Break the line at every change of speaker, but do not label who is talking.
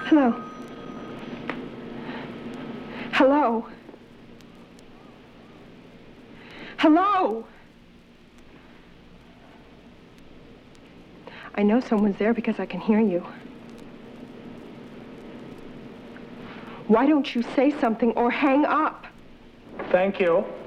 Hello. Hello. Hello. I know someone's there because I can hear you. Why don't you say something or hang up?
Thank you.